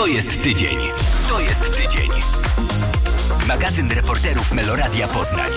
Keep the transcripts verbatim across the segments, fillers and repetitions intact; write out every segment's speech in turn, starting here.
To jest tydzień. To jest tydzień. Magazyn reporterów Meloradia Poznań.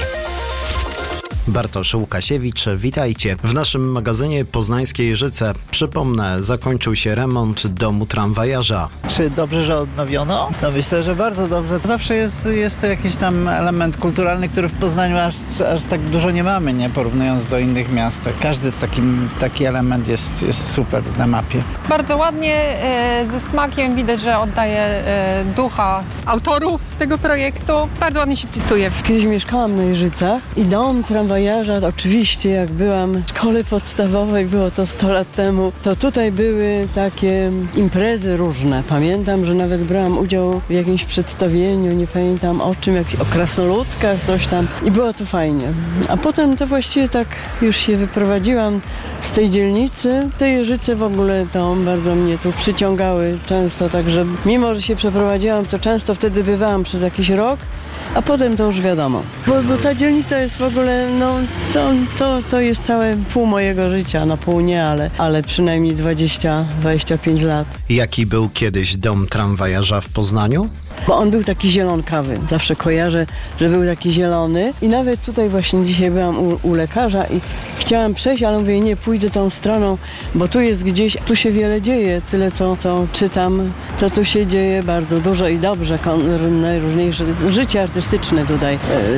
Bartosz Łukasiewicz, witajcie. W naszym magazynie Poznańskie Jeżyce, przypomnę, zakończył się remont domu tramwajarza. Czy dobrze, że odnowiono? No myślę, że bardzo dobrze. Zawsze jest, jest to jakiś tam element kulturalny, który w Poznaniu aż, aż tak dużo nie mamy, nie porównując do innych miast. Każdy taki, taki element jest, jest super na mapie. Bardzo ładnie, e, ze smakiem, widać, że oddaje e, ducha autorów tego projektu. Bardzo ładnie się wpisuje. Kiedyś mieszkałam na Jeżycach i dom tramwajarza, oczywiście jak byłam w szkole podstawowej, było to sto lat temu, to tutaj były takie imprezy różne. Pamiętam, że nawet brałam udział w jakimś przedstawieniu, nie pamiętam o czym, jak, o krasnoludkach, coś tam i było to fajnie. A potem to właściwie tak już się wyprowadziłam z tej dzielnicy. Te Jeżyce w ogóle to bardzo mnie tu przyciągały często, także mimo, że się przeprowadziłam, to często wtedy bywałam przez jakiś rok, a potem to już wiadomo. Bo, bo ta dzielnica jest w ogóle, no to, to, to jest całe pół mojego życia, no pół nie, ale, ale przynajmniej dwadzieścia do dwudziestu pięciu lat. Jaki był kiedyś dom tramwajarza w Poznaniu? Bo on był taki zielonkawy. Zawsze kojarzę, że był taki zielony. I nawet tutaj właśnie dzisiaj byłam u, u lekarza i chciałam przejść, ale mówię, nie, pójdę tą stroną, bo tu jest gdzieś, tu się wiele dzieje. Tyle, co, co czytam, to tu się dzieje bardzo dużo i dobrze. Kon, najróżniejsze życie artystyczne tutaj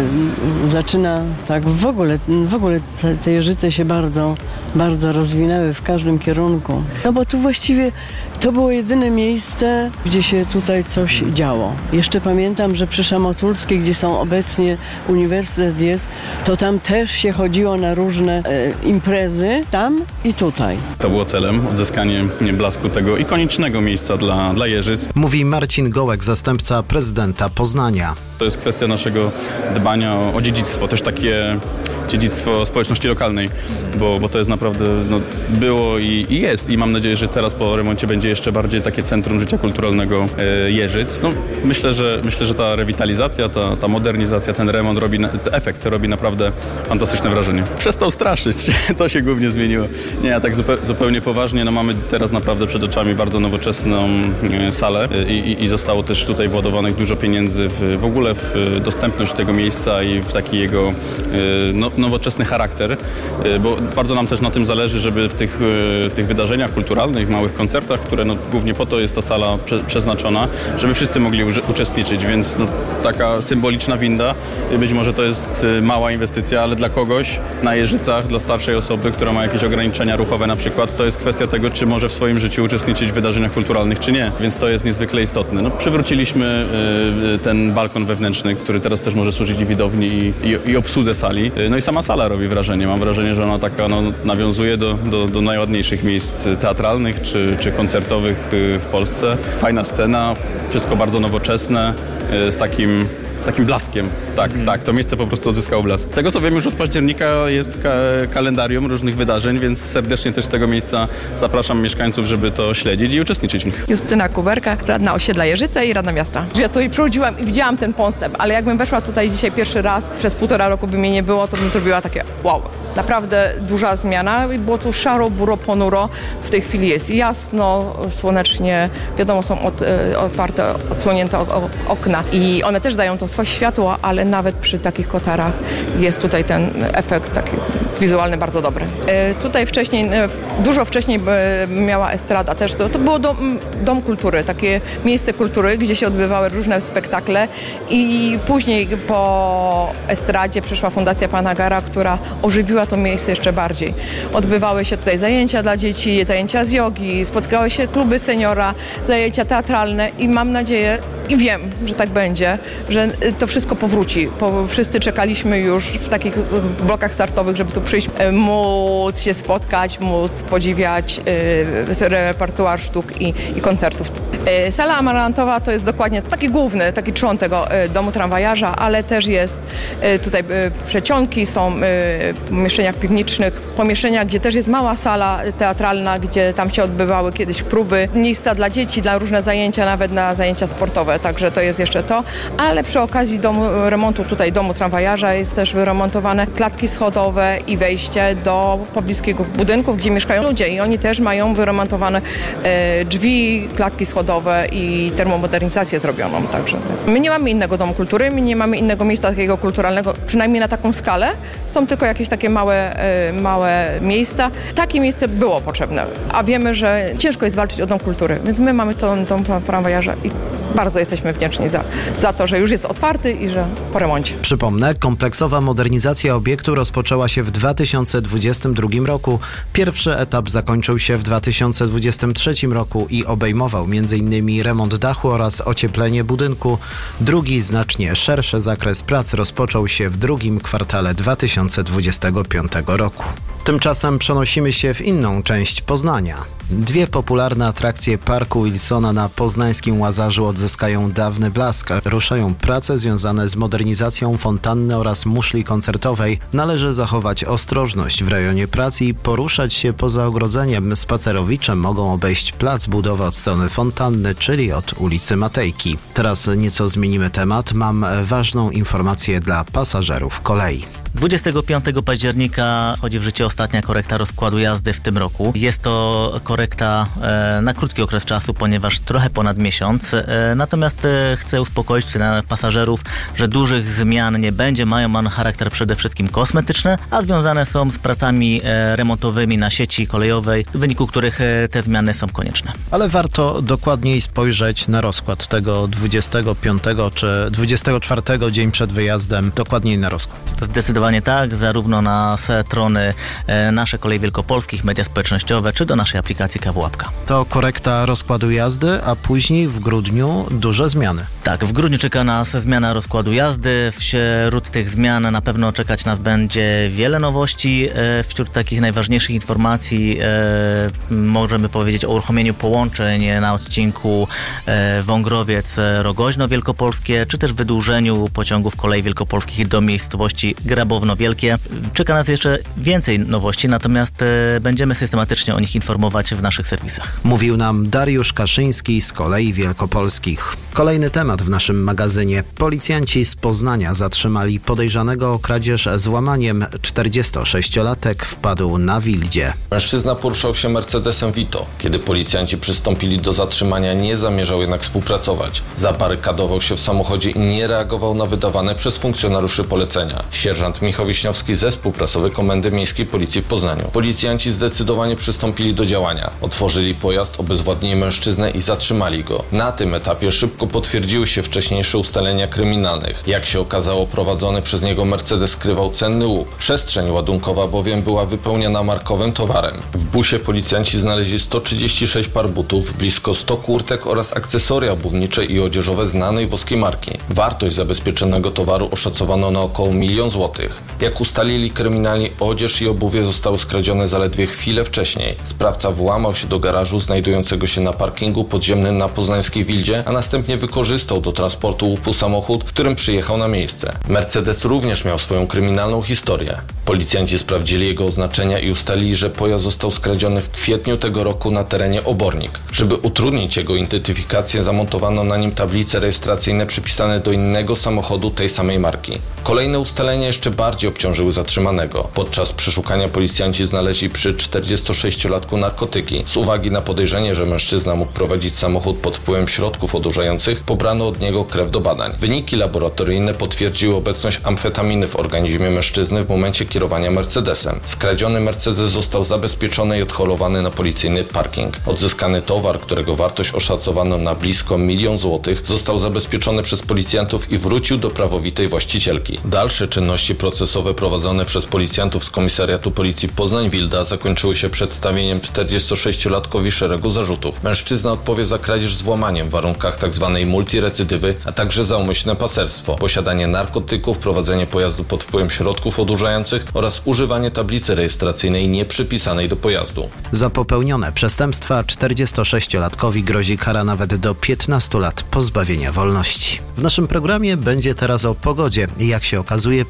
e, zaczyna tak w ogóle, w ogóle te, te Jeżyce się bardzo, bardzo rozwinęły w każdym kierunku. No bo tu właściwie to było jedyne miejsce, gdzie się tutaj coś działo. Jeszcze pamiętam, że przy Szamotulskiej, gdzie są obecnie uniwersytet jest, to tam też się chodziło na różne e, imprezy, tam i tutaj. To było celem, odzyskanie blasku tego ikonicznego miejsca dla, dla Jeżyc. Mówi Marcin Gołek, zastępca prezydenta Poznania. To jest kwestia naszego dbania o, o dziedzictwo, też takie dziedzictwo społeczności lokalnej, bo, bo to jest naprawdę, no, było i, i jest i mam nadzieję, że teraz po remoncie będzie jeszcze bardziej takie centrum życia kulturalnego e, Jeżyc. No, myślę, że, myślę, że ta rewitalizacja, ta, ta modernizacja, ten remont robi, ten efekt robi naprawdę fantastyczne wrażenie. Przestał straszyć, to się głównie zmieniło. Nie, a tak zupe, zupełnie poważnie, no mamy teraz naprawdę przed oczami bardzo nowoczesną e, salę e, i, i zostało też tutaj władowanych dużo pieniędzy w, w ogóle w dostępność tego miejsca i w taki jego e, no, nowoczesny charakter, bo bardzo nam też na tym zależy, żeby w tych, tych wydarzeniach kulturalnych, małych koncertach, które no, głównie po to jest ta sala prze, przeznaczona, żeby wszyscy mogli u, uczestniczyć, więc no, taka symboliczna winda, być może to jest mała inwestycja, ale dla kogoś na Jeżycach, dla starszej osoby, która ma jakieś ograniczenia ruchowe na przykład, to jest kwestia tego, czy może w swoim życiu uczestniczyć w wydarzeniach kulturalnych, czy nie, więc to jest niezwykle istotne. No, przywróciliśmy y, ten balkon wewnętrzny, który teraz też może służyć i widowni i, i, i obsłudze sali, no i sama sala robi wrażenie. Mam wrażenie, że ona taka no, nawiązuje do, do, do najładniejszych miejsc teatralnych czy, czy koncertowych w Polsce. Fajna scena, wszystko bardzo nowoczesne, z takim z takim blaskiem. Tak, mm. tak, to miejsce po prostu odzyskało blask. Z tego co wiem, już od października jest ka- kalendarium różnych wydarzeń, więc serdecznie też z tego miejsca zapraszam mieszkańców, żeby to śledzić i uczestniczyć w nich. Justyna Kuberka, radna osiedla Jeżyce i radna miasta. Ja tutaj przychodziłam i widziałam ten postęp, ale jakbym weszła tutaj dzisiaj pierwszy raz, przez półtora roku by mnie nie było, to bym zrobiła takie wow. Naprawdę duża zmiana. Było tu szaro, buro, ponuro. W tej chwili jest jasno, słonecznie. Wiadomo, są od, otwarte, odsłonięte okna i one też dają to swoje światło, ale nawet przy takich kotarach jest tutaj ten efekt taki wizualny bardzo dobry. E, tutaj wcześniej, dużo wcześniej miała estrada też. To, to było dom, dom kultury, takie miejsce kultury, gdzie się odbywały różne spektakle i później po estradzie przyszła Fundacja Pana Gara, która ożywiła to miejsce jeszcze bardziej. Odbywały się tutaj zajęcia dla dzieci, zajęcia z jogi, spotkały się kluby seniora, zajęcia teatralne i mam nadzieję i wiem, że tak będzie, że to wszystko powróci. Po, wszyscy czekaliśmy już w takich blokach startowych, żeby tu przyjść, móc się spotkać, móc podziwiać y, repertuar sztuk i, i koncertów. Y, sala amarantowa to jest dokładnie taki główny, taki trzon tego y, domu tramwajarza, ale też jest y, tutaj y, przecionki, są y, w pomieszczeniach piwniczych, pomieszczenia, gdzie też jest mała sala teatralna, gdzie tam się odbywały kiedyś próby, miejsca dla dzieci, dla różne zajęcia, nawet na zajęcia sportowe, także to jest jeszcze to, ale przy okazji domu, remontu tutaj domu tramwajarza jest też wyremontowane klatki schodowe i wejście do pobliskiego budynków, gdzie mieszkają ludzie i oni też mają wyremontowane e, drzwi, klatki schodowe i termomodernizację zrobioną. Także my nie mamy innego domu kultury, my nie mamy innego miejsca takiego kulturalnego, przynajmniej na taką skalę. Są tylko jakieś takie małe, e, małe miejsca. Takie miejsce było potrzebne, a wiemy, że ciężko jest walczyć o dom kultury, więc my mamy tą dom tramwajarza i bardzo jesteśmy wdzięczni za, za to, że już jest otwarty i że po remoncie. Przypomnę, kompleksowa modernizacja obiektu rozpoczęła się w dwa tysiące dwudziestym drugim roku. Pierwszy etap zakończył się w dwa tysiące dwudziestym trzecim roku i obejmował między innymi remont dachu oraz ocieplenie budynku. Drugi, znacznie szerszy zakres prac rozpoczął się w drugim kwartale dwa tysiące dwudziestego piątego roku. Tymczasem przenosimy się w inną część Poznania. Dwie popularne atrakcje Parku Wilsona na poznańskim Łazarzu odzyskają dawny blask. Ruszają prace związane z modernizacją fontanny oraz muszli koncertowej. Należy zachować ostrożność w rejonie prac i poruszać się poza ogrodzeniem. Spacerowicze mogą obejść plac budowy od strony fontanny, czyli od ulicy Matejki. Teraz nieco zmienimy temat. Mam ważną informację dla pasażerów kolei. dwudziestego piątego października wchodzi w życie ostatnia korekta rozkładu jazdy w tym roku. Jest to korekta e, na krótki okres czasu, ponieważ trochę ponad miesiąc. E, natomiast e, chcę uspokoić pasażerów, że dużych zmian nie będzie. Mają one charakter przede wszystkim kosmetyczny, a związane są z pracami e, remontowymi na sieci kolejowej, w wyniku których e, te zmiany są konieczne. Ale warto dokładniej spojrzeć na rozkład tego dwudziestego piątego czy dwudziestego czwartego dzień przed wyjazdem. Dokładniej na rozkład. Zdecydowanie tak, zarówno na strony e, nasze Kolei Wielkopolskich, media społecznościowe, czy do naszej aplikacji K W Łapka. To korekta rozkładu jazdy, a później w grudniu duże zmiany. Tak, w grudniu czeka nas zmiana rozkładu jazdy. Wśród tych zmian na pewno czekać nas będzie wiele nowości. E, wśród takich najważniejszych informacji e, możemy powiedzieć o uruchomieniu połączeń na odcinku e, Wągrowiec-Rogoźno Wielkopolskie, czy też wydłużeniu pociągów Kolei Wielkopolskich do miejscowości Grabowno Wielkie. Czeka nas jeszcze więcej nowości, natomiast e, będziemy systematycznie o nich informować w naszych serwisach. Mówił nam Dariusz Kaszyński z Kolei Wielkopolskich. Kolejny temat w naszym magazynie. Policjanci z Poznania zatrzymali podejrzanego o kradzież z łamaniem. czterdziestosześciolatek wpadł na Wildzie. Mężczyzna poruszał się Mercedesem Vito. Kiedy policjanci przystąpili do zatrzymania, nie zamierzał jednak współpracować. Zabarykadował się w samochodzie i nie reagował na wydawane przez funkcjonariuszy polecenia. Sierżant Michał Wiśniowski, zespół prasowy Komendy Miejskiej Policji w Poznaniu. Policjanci zdecydowanie przystąpili do działania. Otworzyli pojazd, obezwładnili mężczyznę i zatrzymali go. Na tym etapie szybko potwierdziły się wcześniejsze ustalenia kryminalnych. Jak się okazało, prowadzony przez niego Mercedes skrywał cenny łup. Przestrzeń ładunkowa bowiem była wypełniona markowym towarem. W busie policjanci znaleźli sto trzydzieści sześć par butów, blisko sto kurtek oraz akcesoria obuwnicze i odzieżowe znanej włoskiej marki. Wartość zabezpieczonego towaru oszacowano na około milion złotych. Jak ustalili kryminalni, odzież i obuwie zostały skradzione zaledwie chwilę wcześniej. Sprawca włamał się do garażu znajdującego się na parkingu podziemnym na poznańskiej Wildzie, a następnie wykorzystał do transportu łupu samochód, którym przyjechał na miejsce. Mercedes również miał swoją kryminalną historię. Policjanci sprawdzili jego oznaczenia i ustalili, że pojazd został skradziony w kwietniu tego roku na terenie Obornik. Żeby utrudnić jego identyfikację, zamontowano na nim tablice rejestracyjne przypisane do innego samochodu tej samej marki. Kolejne ustalenia jeszcze bardziej obciążyły zatrzymanego. Podczas przeszukania policjanci znaleźli przy czterdziestosześciolatku narkotyki. Z uwagi na podejrzenie, że mężczyzna mógł prowadzić samochód pod wpływem środków odurzających, pobrano od niego krew do badań. Wyniki laboratoryjne potwierdziły obecność amfetaminy w organizmie mężczyzny w momencie kierowania Mercedesem. Skradziony Mercedes został zabezpieczony i odholowany na policyjny parking. Odzyskany towar, którego wartość oszacowano na blisko milion złotych, został zabezpieczony przez policjantów i wrócił do prawowitej właścicielki. Dalsze czynności procesowe prowadzone przez policjantów z Komisariatu Policji Poznań-Wilda zakończyły się przedstawieniem czterdziestosześciolatkowi szeregu zarzutów. Mężczyzna odpowie za kradzież z włamaniem w warunkach tzw. multirecydywy, a także za umyślne paserstwo, posiadanie narkotyków, prowadzenie pojazdu pod wpływem środków odurzających oraz używanie tablicy rejestracyjnej nieprzypisanej do pojazdu. Za popełnione przestępstwa czterdziestosześciolatkowi grozi kara nawet do piętnastu lat pozbawienia wolności. W naszym programie będzie teraz o pogodzie. Jak się okazuje, początek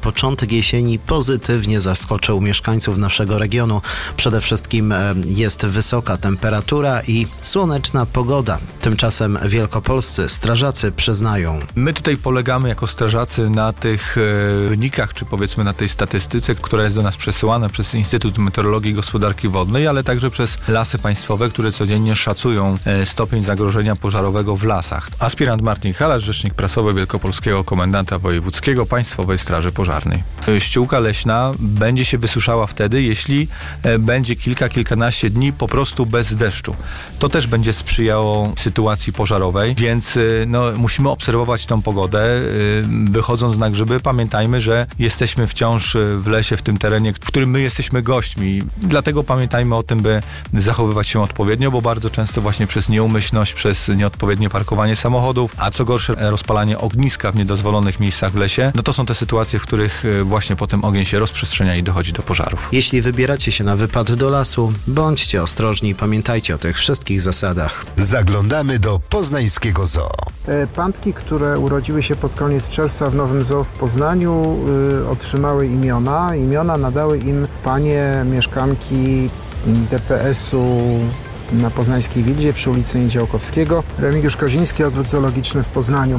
bieg jesieni pozytywnie zaskoczył mieszkańców naszego regionu. Przede wszystkim jest wysoka temperatura i słoneczna pogoda. Tymczasem wielkopolscy strażacy przyznają: my tutaj polegamy jako strażacy na tych e, wynikach, czy powiedzmy na tej statystyce, która jest do nas przesyłana przez Instytut Meteorologii i Gospodarki Wodnej, ale także przez Lasy Państwowe, które codziennie szacują e, stopień zagrożenia pożarowego w lasach. Aspirant Martin Halarz, rzecznik prasowy Wielkopolskiego Komendanta Wojewódzkiego Państwowej Straży Pożarnej. Ściółka leśna będzie się wysuszała wtedy, jeśli e, będzie kilka, kilkanaście dni po prostu bez deszczu. To też będzie sprzyjało sytuacji pożarowej, więc e, no, musimy obserwować tą pogodę. E, wychodząc na grzyby, pamiętajmy, że jesteśmy wciąż w lesie, w tym terenie, w którym my jesteśmy gośćmi. Dlatego pamiętajmy o tym, by zachowywać się odpowiednio, bo bardzo często właśnie przez nieumyślność, przez nieodpowiednie parkowanie samochodów, a co gorsze rozpalanie ogniska w niedozwolonych miejscach w lesie, no to są te sytuacje, w których właśnie potem ogień się rozprzestrzenia i dochodzi do pożarów. Jeśli wybieracie się na wypad do lasu, bądźcie ostrożni i pamiętajcie o tych wszystkich zasadach. Zaglądamy do poznańskiego zoo. Pantki, które urodziły się pod koniec czerwca w Nowym Zoo w Poznaniu, y, otrzymały imiona. Imiona nadały im panie mieszkanki D P S-u na Poznańskiej Wildzie przy ulicy Niedziałkowskiego. Remigiusz Koziński, Ogród Zoologiczny w Poznaniu.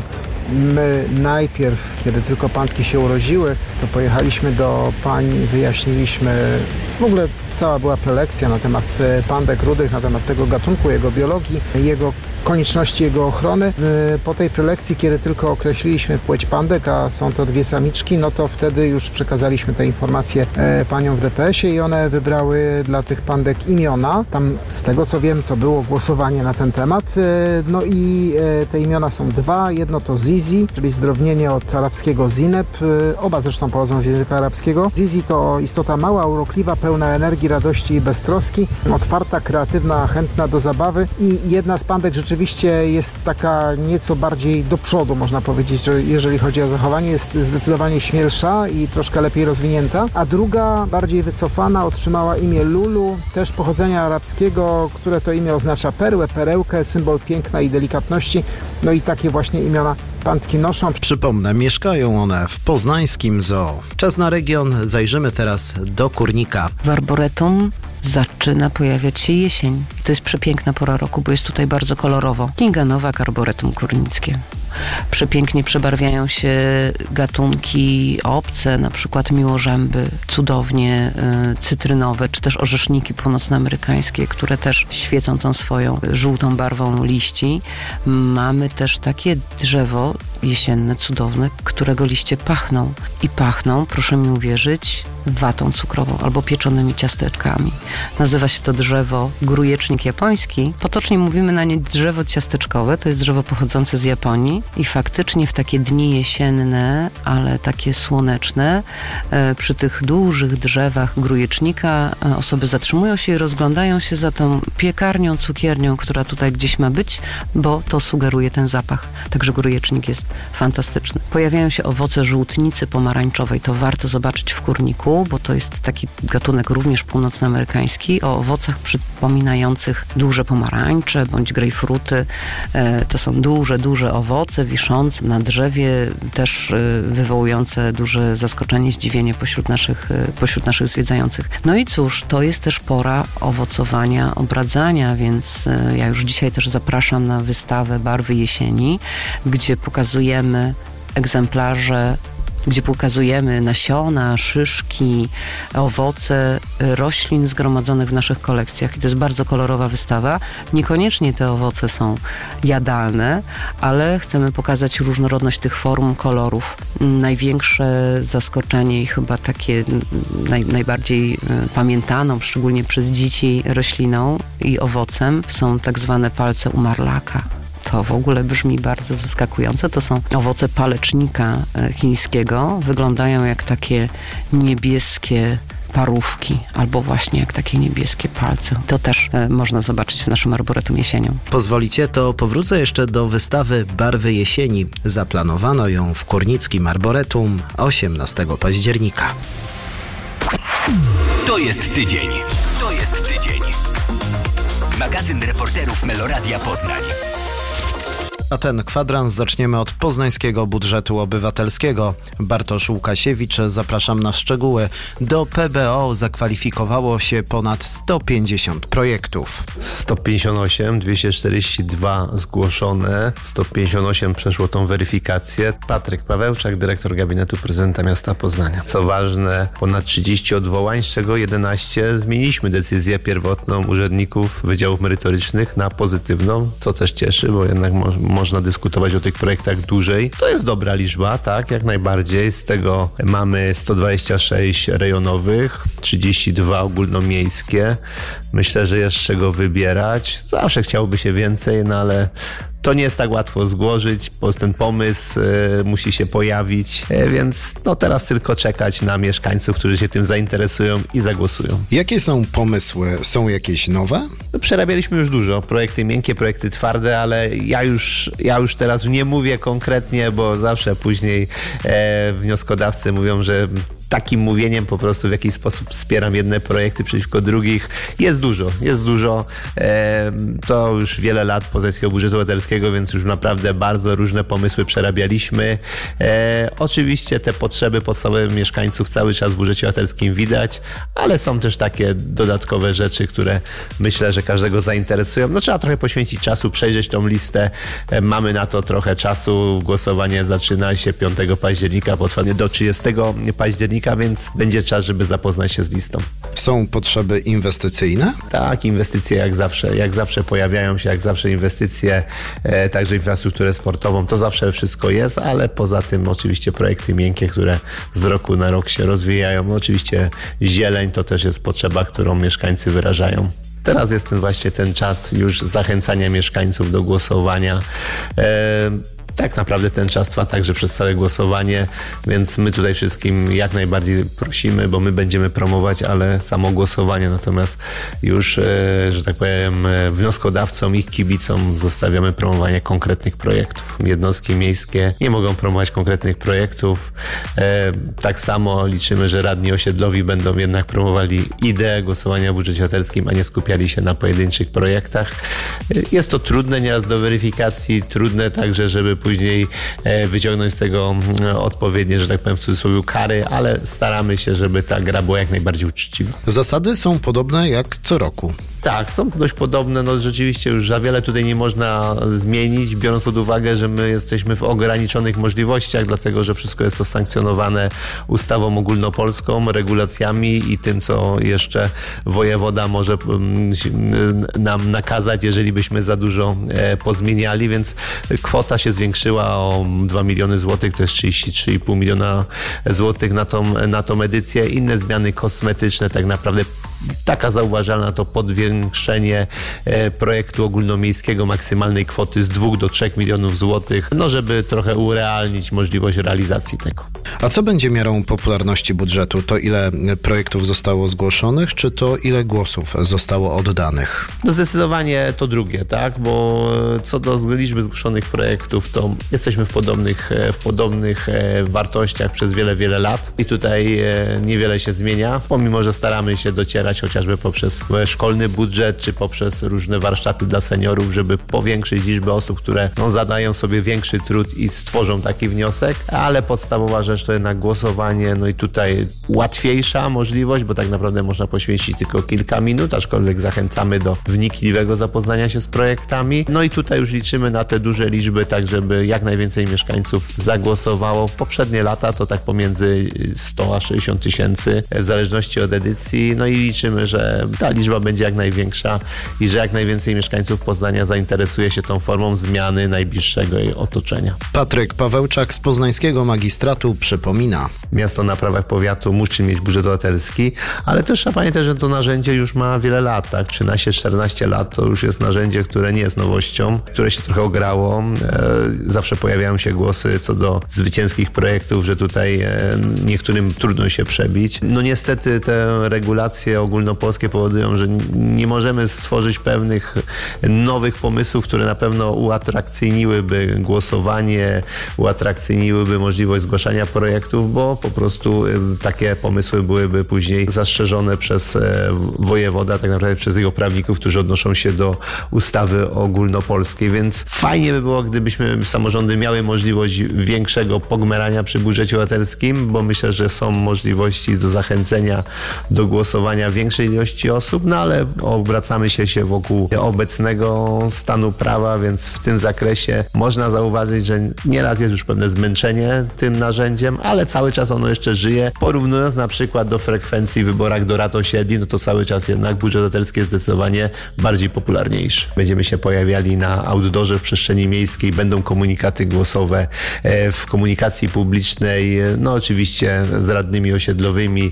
My najpierw, kiedy tylko pantki się urodziły, to pojechaliśmy do pań, wyjaśniliśmy, w ogóle cała była prelekcja na temat pandek rudych, na temat tego gatunku, jego biologii, jego konieczności jego ochrony. Po tej prelekcji, kiedy tylko określiliśmy płeć pandek, a są to dwie samiczki, no to wtedy już przekazaliśmy te informacje paniom w D P S-ie i one wybrały dla tych pandek imiona. Tam, z tego co wiem, to było głosowanie na ten temat. No i te imiona są dwa. Jedno to Zizi, czyli zdrobnienie od arabskiego Zineb. Oba zresztą pochodzą z języka arabskiego. Zizi to istota mała, urokliwa, pełna energii, radości i beztroski, otwarta, kreatywna, chętna do zabawy i jedna z pandek rzeczywiście Rzeczywiście jest taka nieco bardziej do przodu, można powiedzieć, że jeżeli chodzi o zachowanie, jest zdecydowanie śmielsza i troszkę lepiej rozwinięta, a druga, bardziej wycofana, otrzymała imię Lulu, też pochodzenia arabskiego, które to imię oznacza perłę, perełkę, symbol piękna i delikatności, no i takie właśnie imiona pantki noszą. Przypomnę, mieszkają one w poznańskim zoo. Czas na region, zajrzymy teraz do Kurnika. W Arboretum zaczyna pojawiać się jesień. I to jest przepiękna pora roku, bo jest tutaj bardzo kolorowo. Kinga Nowak, Arboretum Kurnickie. Przepięknie przebarwiają się gatunki obce, na przykład miłożęby, cudownie y, cytrynowe, czy też orzeszniki północnoamerykańskie, które też świecą tą swoją żółtą barwą liści. Mamy też takie drzewo jesienne, cudowne, którego liście pachną. I pachną, proszę mi uwierzyć, watą cukrową albo pieczonymi ciasteczkami. Nazywa się to drzewo grujecznik japoński. Potocznie mówimy na nie drzewo ciasteczkowe. To jest drzewo pochodzące z Japonii i faktycznie w takie dni jesienne, ale takie słoneczne, e, przy tych dużych drzewach grujecznika e, osoby zatrzymują się i rozglądają się za tą piekarnią, cukiernią, która tutaj gdzieś ma być, bo to sugeruje ten zapach. Także grujecznik jest fantastyczny. Pojawiają się owoce żółtnicy pomarańczowej. To warto zobaczyć w Kurniku, bo to jest taki gatunek również północnoamerykański o owocach przypominających duże pomarańcze bądź grejpfruty. E, to są duże, duże owoce wiszące na drzewie, też e, wywołujące duże zaskoczenie, zdziwienie pośród naszych, e, pośród naszych zwiedzających. No i cóż, to jest też pora owocowania, obradzania, więc e, ja już dzisiaj też zapraszam na wystawę Barwy Jesieni, gdzie pokazujemy egzemplarze, gdzie pokazujemy nasiona, szyszki, owoce roślin zgromadzonych w naszych kolekcjach. I to jest bardzo kolorowa wystawa. Niekoniecznie te owoce są jadalne, ale chcemy pokazać różnorodność tych form, kolorów. Największe zaskoczenie i chyba takie naj, najbardziej pamiętaną, szczególnie przez dzieci, rośliną i owocem są tak zwane palce umarlaka. To w ogóle brzmi bardzo zaskakująco. To są owoce palecznika chińskiego. Wyglądają jak takie niebieskie parówki, albo właśnie jak takie niebieskie palce. To też e, można zobaczyć w naszym Arboretum jesienią. Pozwolicie, to powrócę jeszcze do wystawy Barwy Jesieni. Zaplanowano ją w Kurnickim Arboretum osiemnastego października. To jest tydzień. To jest tydzień. Magazyn reporterów Meloradia Poznań. A ten kwadrans zaczniemy od poznańskiego budżetu obywatelskiego. Bartosz Łukasiewicz, zapraszam na szczegóły. Do P B O zakwalifikowało się ponad sto pięćdziesiąt projektów. sto pięćdziesiąt osiem, dwieście czterdzieści dwa zgłoszone, sto pięćdziesiąt osiem przeszło tą weryfikację. Patryk Pawełczak, dyrektor gabinetu prezydenta miasta Poznania. Co ważne, ponad trzydzieści odwołań, z czego jedenaście zmieniliśmy decyzję pierwotną urzędników wydziałów merytorycznych na pozytywną, co też cieszy, bo jednak mo- można dyskutować o tych projektach dłużej. To jest dobra liczba, tak, jak najbardziej. Z tego mamy sto dwadzieścia sześć rejonowych, trzydzieści dwa ogólnomiejskie. Myślę, że jest z czego wybierać. Zawsze chciałoby się więcej, no ale to nie jest tak łatwo złożyć, bo ten pomysł y, musi się pojawić, y, więc no teraz tylko czekać na mieszkańców, którzy się tym zainteresują i zagłosują. Jakie są pomysły? Są jakieś nowe? No, przerabialiśmy już dużo, projekty miękkie, projekty twarde, ale ja już, ja już teraz nie mówię konkretnie, bo zawsze później e, wnioskodawcy mówią, że takim mówieniem po prostu w jakiś sposób wspieram jedne projekty przeciwko drugich. Jest dużo, jest dużo. E, to już wiele lat poznańskiego budżetu obywatelskiego, więc już naprawdę bardzo różne pomysły przerabialiśmy. E, oczywiście te potrzeby podstawowe mieszkańców cały czas w budżecie obywatelskim widać, ale są też takie dodatkowe rzeczy, które myślę, że każdego zainteresują. No trzeba trochę poświęcić czasu, przejrzeć tą listę. E, mamy na to trochę czasu. Głosowanie zaczyna się piątego października, potrwa do trzydziestego października, więc będzie czas, żeby zapoznać się z listą. Są potrzeby inwestycyjne? Tak, inwestycje jak zawsze, jak zawsze pojawiają się, jak zawsze inwestycje, e, także infrastrukturę sportową, to zawsze wszystko jest, ale poza tym oczywiście projekty miękkie, które z roku na rok się rozwijają. No, oczywiście zieleń to też jest potrzeba, którą mieszkańcy wyrażają. Teraz jest ten właśnie ten czas już zachęcania mieszkańców do głosowania. E, Tak naprawdę ten czas trwa także przez całe głosowanie, więc my tutaj wszystkim jak najbardziej prosimy, bo my będziemy promować, ale samo głosowanie, natomiast już, że tak powiem, wnioskodawcom, ich kibicom zostawiamy promowanie konkretnych projektów. Jednostki miejskie nie mogą promować konkretnych projektów. Tak samo liczymy, że radni osiedlowi będą jednak promowali ideę głosowania w budżecie obywatelskim, a nie skupiali się na pojedynczych projektach. Jest to trudne nieraz do weryfikacji, trudne także, żeby później wyciągnąć z tego odpowiednie, że tak powiem w cudzysłowie, kary, ale staramy się, żeby ta gra była jak najbardziej uczciwa. Zasady są podobne jak co roku. Tak, są dość podobne, no rzeczywiście już za wiele tutaj nie można zmienić, biorąc pod uwagę, że my jesteśmy w ograniczonych możliwościach, dlatego że wszystko jest to sankcjonowane ustawą ogólnopolską, regulacjami i tym, co jeszcze wojewoda może nam nakazać, jeżeli byśmy za dużo pozmieniali, więc kwota się zwiększyła o dwa miliony złotych, to jest trzydzieści trzy i pół miliona złotych na tą, na tą edycję. Inne zmiany kosmetyczne, tak naprawdę taka zauważalna to podwiększenie projektu ogólnomiejskiego maksymalnej kwoty z dwóch do trzech milionów złotych, no żeby trochę urealnić możliwość realizacji tego. A co będzie miarą popularności budżetu? To ile projektów zostało zgłoszonych, czy to ile głosów zostało oddanych? No zdecydowanie to drugie, tak, bo co do liczby zgłoszonych projektów, to jesteśmy w podobnych, w podobnych wartościach przez wiele, wiele lat i tutaj niewiele się zmienia, pomimo że staramy się docierać chociażby poprzez szkolny budżet, czy poprzez różne warsztaty dla seniorów, żeby powiększyć liczbę osób, które no, zadają sobie większy trud i stworzą taki wniosek, ale podstawowa rzecz to jednak głosowanie, no i tutaj łatwiejsza możliwość, bo tak naprawdę można poświęcić tylko kilka minut, aczkolwiek zachęcamy do wnikliwego zapoznania się z projektami. No i tutaj już liczymy na te duże liczby, tak żeby jak najwięcej mieszkańców zagłosowało. Poprzednie lata to tak pomiędzy sto a sześćdziesiąt tysięcy w zależności od edycji, no i liczymy, że ta liczba będzie jak największa i że jak najwięcej mieszkańców Poznania zainteresuje się tą formą zmiany najbliższego jej otoczenia. Patryk Pawełczak z poznańskiego magistratu przypomina. Miasto na prawach powiatu musi mieć budżet obywatelski, ale też trzeba pamiętać, że to narzędzie już ma wiele lat, tak? trzynaście czternaście lat to już jest narzędzie, które nie jest nowością, które się trochę ograło. Zawsze pojawiają się głosy co do zwycięskich projektów, że tutaj niektórym trudno się przebić. No niestety te regulacje ogólnopolskie powodują, że nie możemy stworzyć pewnych nowych pomysłów, które na pewno uatrakcyjniłyby głosowanie, uatrakcyjniłyby możliwość zgłaszania projektów, bo po prostu takie pomysły byłyby później zastrzeżone przez wojewoda, tak naprawdę przez jego prawników, którzy odnoszą się do ustawy ogólnopolskiej, więc fajnie by było, gdybyśmy samorządy miały możliwość większego pogmerania przy budżecie obywatelskim, bo myślę, że są możliwości do zachęcenia do głosowania większej ilości osób, no ale obracamy się, się wokół obecnego stanu prawa, więc w tym zakresie można zauważyć, że nieraz jest już pewne zmęczenie tym narzędziem, ale cały czas ono jeszcze żyje. Porównując na przykład do frekwencji w wyborach do rad osiedli, no to cały czas jednak budżet obywatelski jest zdecydowanie bardziej popularniejszy. Będziemy się pojawiali na outdoorze w przestrzeni miejskiej, będą komunikaty głosowe w komunikacji publicznej, no oczywiście z radnymi osiedlowymi,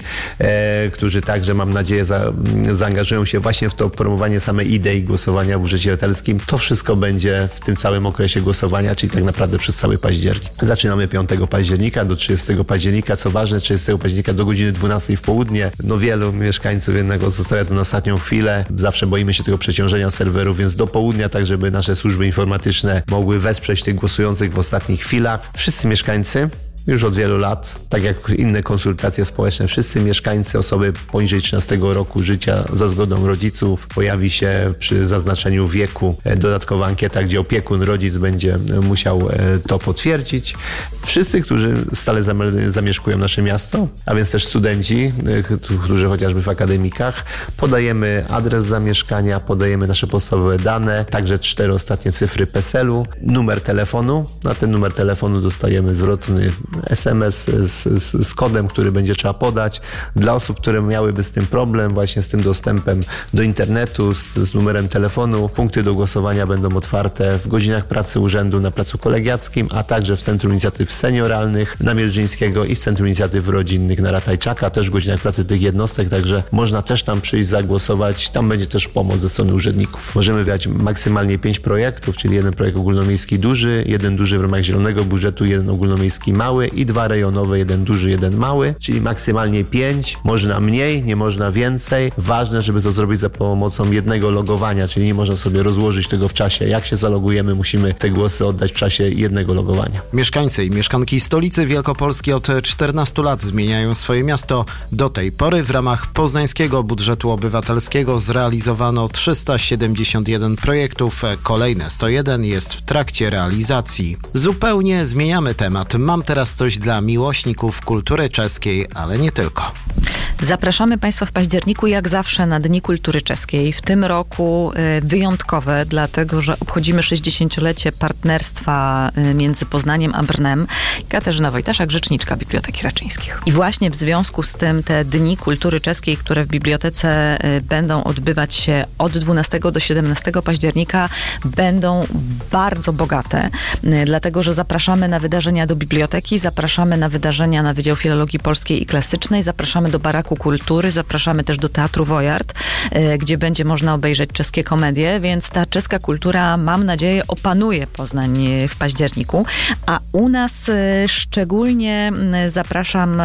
którzy także, mam nadzieję, za, zaangażują się właśnie w to promowanie samej idei głosowania w budżecie obywatelskim. To wszystko będzie w tym całym okresie głosowania, czyli tak naprawdę przez cały październik. Zaczynamy piątego października do trzydziestego października. Co ważne, trzydziestego października do godziny dwunastej w południe. No wielu mieszkańców jednak zostawia to na ostatnią chwilę. Zawsze boimy się tego przeciążenia serwerów, więc do południa, tak żeby nasze służby informatyczne mogły wesprzeć tych głosujących w ostatnich chwilach. Wszyscy mieszkańcy już od wielu lat, tak jak inne konsultacje społeczne, wszyscy mieszkańcy, osoby poniżej trzynastego roku życia za zgodą rodziców, pojawi się przy zaznaczeniu wieku dodatkowa ankieta, gdzie opiekun, rodzic będzie musiał to potwierdzić. Wszyscy, którzy stale zamieszkują nasze miasto, a więc też studenci, którzy chociażby w akademikach, podajemy adres zamieszkania, podajemy nasze podstawowe dane, także cztery ostatnie cyfry PESEL-u, numer telefonu. Na ten numer telefonu dostajemy zwrotny es em es z, z, z kodem, który będzie trzeba podać. Dla osób, które miałyby z tym problem, właśnie z tym dostępem do internetu, z, z numerem telefonu, punkty do głosowania będą otwarte w godzinach pracy urzędu na placu Kolegiackim, a także w Centrum Inicjatyw Senioralnych na Mierzyńskiego i w Centrum Inicjatyw Rodzinnych na Ratajczaka, też w godzinach pracy tych jednostek, także można też tam przyjść, zagłosować. Tam będzie też pomoc ze strony urzędników. Możemy wydać maksymalnie pięć projektów, czyli jeden projekt ogólnomiejski duży, jeden duży w ramach zielonego budżetu, jeden ogólnomiejski mały i dwa rejonowe, jeden duży, jeden mały, czyli maksymalnie pięć. Można mniej, nie można więcej. Ważne, żeby to zrobić za pomocą jednego logowania, czyli nie można sobie rozłożyć tego w czasie. Jak się zalogujemy, musimy te głosy oddać w czasie jednego logowania. Mieszkańcy i mieszkanki stolicy Wielkopolski od czternastu lat zmieniają swoje miasto. Do tej pory w ramach poznańskiego budżetu obywatelskiego zrealizowano trzysta siedemdziesiąt jeden projektów. Kolejne sto jeden jest w trakcie realizacji. Zupełnie zmieniamy temat. Mam teraz coś dla miłośników kultury czeskiej, ale nie tylko. Zapraszamy Państwa w październiku jak zawsze na Dni Kultury Czeskiej. W tym roku wyjątkowe, dlatego że obchodzimy sześćdziesięciolecie partnerstwa między Poznaniem a Brnem. Katarzyna Wojtaszak, rzeczniczka Biblioteki Raczyńskich. I właśnie w związku z tym te Dni Kultury Czeskiej, które w bibliotece będą odbywać się od dwunastego do siedemnastego października, będą bardzo bogate, dlatego że zapraszamy na wydarzenia do biblioteki, zapraszamy na wydarzenia na Wydział Filologii Polskiej i Klasycznej, zapraszamy do Baraku Kultury, zapraszamy też do Teatru Wojart, gdzie będzie można obejrzeć czeskie komedie, więc ta czeska kultura, mam nadzieję, opanuje Poznań w październiku, a u nas szczególnie zapraszam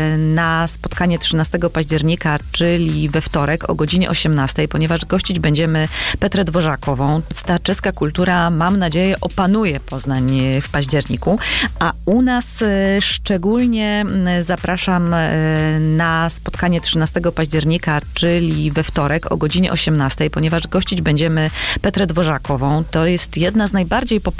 na spotkanie trzynastego października, czyli we wtorek o godzinie osiemnastej, ponieważ gościć będziemy Petrę Dworzakową. Ta czeska kultura, mam nadzieję, opanuje Poznań w październiku, a u nas szczególnie zapraszam na spotkanie trzynastego października, czyli we wtorek o godzinie osiemnastej, ponieważ gościć będziemy Petrę Dworzakową. To jest jedna z najbardziej popularnych